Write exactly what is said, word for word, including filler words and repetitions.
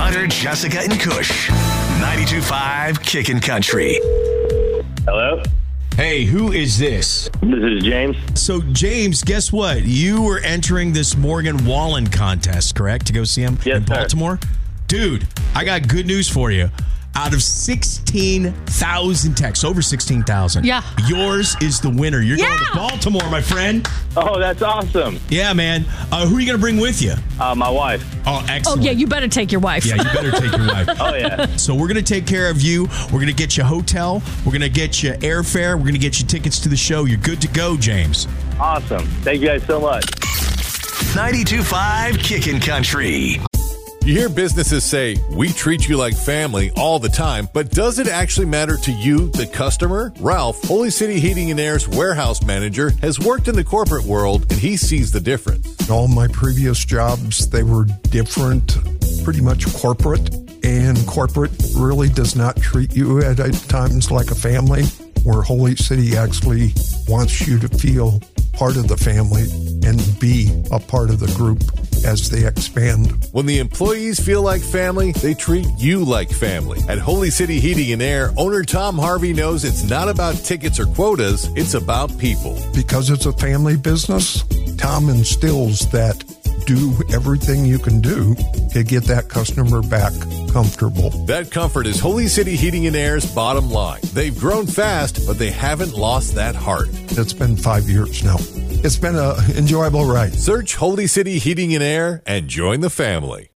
Hunter, Jessica, and Kush. ninety-two point five Kickin' Country. Hello? Hey, who is this? This is James. So, James, guess what? You were entering this Morgan Wallen contest, correct? To go see him Yes, in sir. Baltimore? Dude, I got good news for you. Out of sixteen thousand texts, over sixteen thousand, Yeah. yours is the winner. You're going Yeah. to Baltimore, my friend. Oh, that's awesome. Yeah, man. Uh, who are you going to bring with you? Uh, my wife. Oh, Oh, excellent. yeah, you better take your wife. Yeah, you better take your wife. Oh, yeah. So we're going to take care of you. We're going to get you a hotel. We're going to get you airfare. We're going to get you tickets to the show. You're good to go, James. Awesome. Thank you guys so much. ninety-two point five Kickin' Country. You hear businesses say, we treat you like family all the time, but does it actually matter to you, the customer? Ralph, Holy City Heating and Air's warehouse manager, has worked in the corporate world, and he sees the difference. All my previous jobs, they were different, pretty much corporate, and corporate really does not treat you at times like a family, where Holy City actually wants you to feel part of the family and be a part of the group as they expand. When the employees feel like family, they treat you like family. At Holy City Heating and Air, owner Tom Harvey knows it's not about tickets or quotas, it's about people. Because it's a family business, Tom instills that do everything you can do to get that customer back comfortable. That comfort is Holy City Heating and Air's bottom line. They've grown fast, but they haven't lost that heart. It's been five years now. It's been an enjoyable ride. Search Holy City Heating and Air and join the family.